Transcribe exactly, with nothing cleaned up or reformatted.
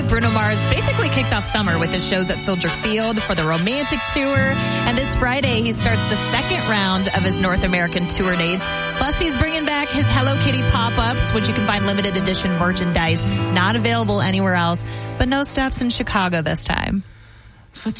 Bruno Mars basically kicked off summer with his shows at Soldier Field for the Romantic Tour. And this Friday, he starts the second round of his North American tour dates. Plus, he's bringing back his Hello Kitty pop-ups, which you can find limited edition merchandise, not available anywhere else. But no stops in Chicago this time.